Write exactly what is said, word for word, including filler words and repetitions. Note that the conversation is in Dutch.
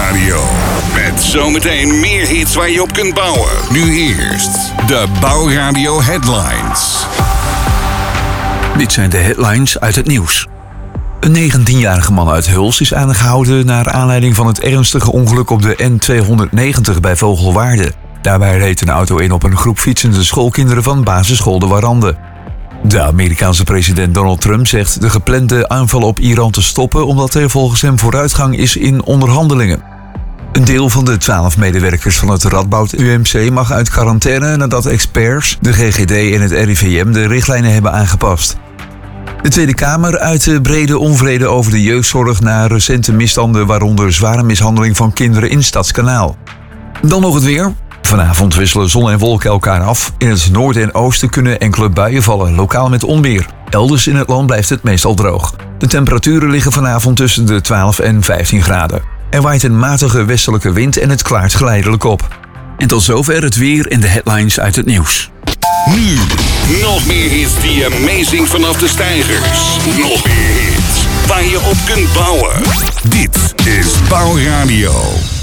Bouwradio. Met zometeen meer hits waar je op kunt bouwen. Nu eerst de Bouwradio Headlines. Dit zijn de headlines uit het nieuws. Een negentienjarige man uit Huls is aangehouden naar aanleiding van het ernstige ongeluk op de N tweehonderdnegentig bij Vogelwaarde. Daarbij reed een auto in op een groep fietsende schoolkinderen van basisschool De Warande. De Amerikaanse president Donald Trump zegt de geplande aanval op Iran te stoppen omdat er volgens hem vooruitgang is in onderhandelingen. Een deel van de twaalf medewerkers van het Radboud U M C mag uit quarantaine nadat experts, de G G D en het R I V M de richtlijnen hebben aangepast. De Tweede Kamer uitte brede onvrede over de jeugdzorg na recente misstanden, waaronder zware mishandeling van kinderen in Stadskanaal. Dan nog het weer. Vanavond wisselen zon en wolken elkaar af. In het noorden en oosten kunnen enkele buien vallen, lokaal met onweer. Elders in het land blijft het meestal droog. De temperaturen liggen vanavond tussen de twaalf en vijftien graden. Er waait een matige westelijke wind en het klaart geleidelijk op. En tot zover het weer en de headlines uit het nieuws. Nu, nog meer hits die amazing vanaf de steigers. Nog meer hits waar je op kunt bouwen. Dit is Bouwradio.